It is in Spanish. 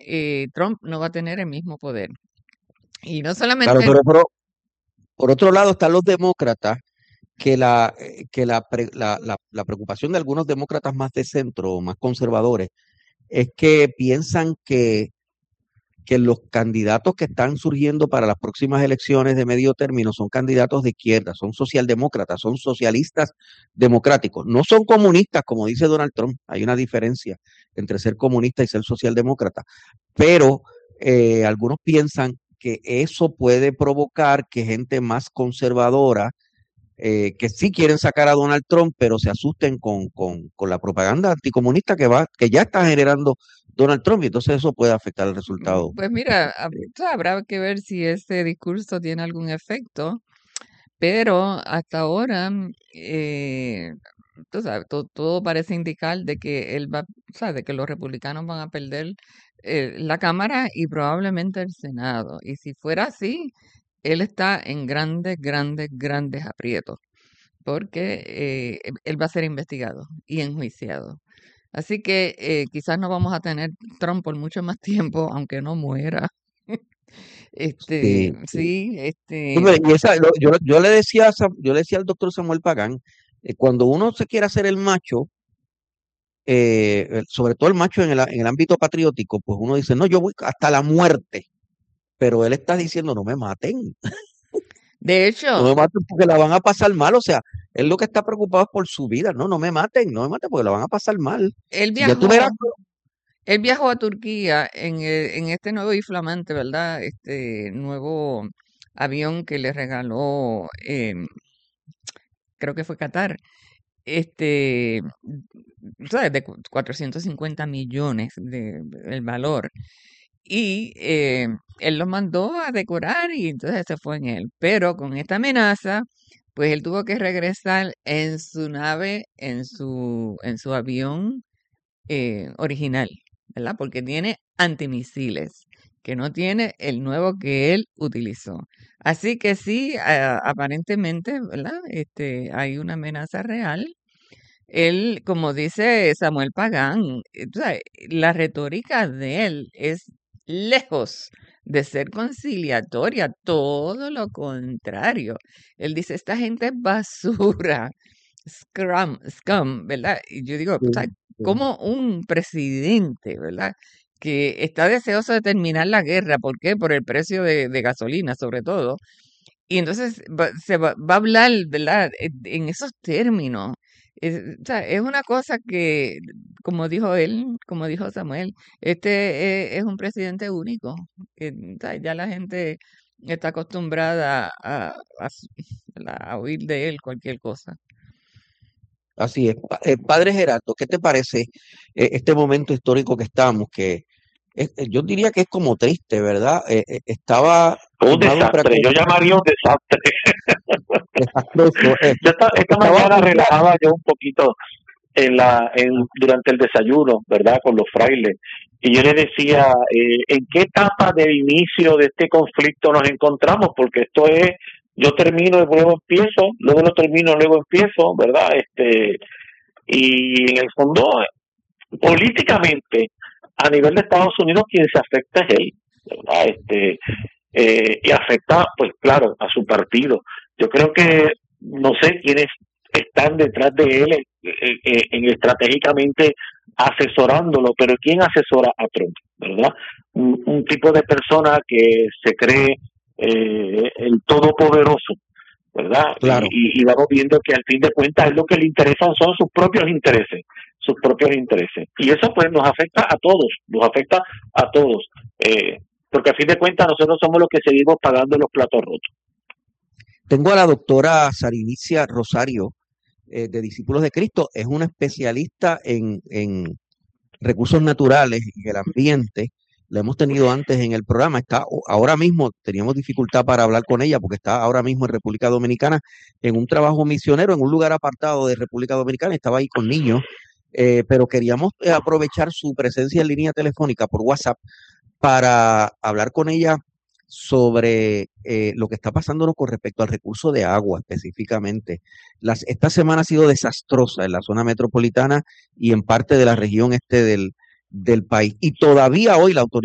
Trump no va a tener el mismo poder. Y no Claro, solamente, pero por otro lado están los demócratas que la preocupación de algunos demócratas más de centro o más conservadores es que piensan que los candidatos que están surgiendo para las próximas elecciones de medio término son candidatos de izquierda, son socialdemócratas, son socialistas democráticos. No son comunistas, como dice Donald Trump. Hay una diferencia entre ser comunista y ser socialdemócrata. Pero algunos piensan que eso puede provocar que gente más conservadora, que sí quieren sacar a Donald Trump, pero se asusten con la propaganda anticomunista que ya está generando Donald Trump, y entonces eso puede afectar el resultado. pues mira, habrá que ver si ese discurso tiene algún efecto, pero hasta ahora, tú sabes, todo parece indicar de que él va, o sea, de que los republicanos van a perder la Cámara y probablemente el Senado. Y si fuera así, él está en grandes, grandes, grandes aprietos, porque él va a ser investigado y enjuiciado. Así que quizás no vamos a tener Trump por mucho más tiempo, aunque no muera. Sí, sí. Sí, Hombre, y yo le decía al doctor Samuel Pagán, cuando uno se quiere hacer el macho, sobre todo el macho en el ámbito patriótico, pues uno dice, no, yo voy hasta la muerte, pero él está diciendo, no me maten, de no me hecho, maten porque la van a pasar mal, o sea, él lo que está preocupado es por su vida, no, no me maten porque la van a pasar mal. él Si ya tú verás, viajó, él viajó a Turquía en este nuevo y flamante, ¿verdad? Este nuevo avión que le regaló, creo que fue Qatar, ¿sabes? De 450 millones de el valor. Y él lo mandó a decorar y entonces se fue en él. Pero con esta amenaza, pues él tuvo que regresar en su nave, en su avión original, ¿verdad? Porque tiene antimisiles, que no tiene el nuevo que él utilizó. Así que sí, aparentemente, ¿verdad? Hay una amenaza real. Él, como dice Samuel Pagán, tú sabes, la retórica de él es lejos de ser conciliatoria, todo lo contrario. Él dice, esta gente es basura, scum, ¿verdad? Y yo digo, sí, ¿sabes? sí. Como un presidente, ¿verdad? Que está deseoso de terminar la guerra, ¿por qué? Por el precio de gasolina, sobre todo. Y entonces va a hablar, ¿verdad? En esos términos. O sea, es una cosa que, como dijo él, como dijo Samuel, es un presidente único. O sea, ya la gente está acostumbrada ¿verdad? A oír de él cualquier cosa. Así es. Padre Gerardo, ¿qué te parece este momento histórico que estamos? Yo diría que es como triste, ¿verdad? Estaba Un firmado un desastre, yo llamaría un desastre. desastroso. Yo esta Estaba mañana firmado. relajaba yo un poquito durante el desayuno, ¿verdad? Con los frailes. Y yo le decía, ¿en qué etapa de inicio de este conflicto nos encontramos? Porque esto es, yo termino y luego empiezo, luego lo termino, luego empiezo, ¿verdad? Y en el fondo, políticamente, a nivel de Estados Unidos, quien se afecta es él, ¿verdad? Y afecta, pues claro, a su partido. Yo creo que no sé quiénes están detrás de él estratégicamente asesorándolo, pero ¿quién asesora a Trump? ¿Verdad? Un tipo de persona que se cree el todopoderoso, ¿verdad? Claro. Y vamos viendo que al fin de cuentas es lo que le interesan son sus propios intereses. Y eso pues nos afecta a todos. Porque a fin de cuentas nosotros somos los que seguimos pagando los platos rotos. Tengo a la doctora Sarinicia Rosario, de Discípulos de Cristo. Es una especialista en recursos naturales y el ambiente. La hemos tenido antes en el programa. Ahora mismo teníamos dificultad para hablar con ella porque está ahora mismo en República Dominicana en un trabajo misionero en un lugar apartado de República Dominicana. Estaba ahí con niños, pero queríamos aprovechar su presencia en línea telefónica por WhatsApp para hablar con ella sobre lo que está pasándonos con respecto al recurso de agua específicamente. Esta semana ha sido desastrosa en la zona metropolitana y en parte de la región este del país. Y todavía hoy la autoridad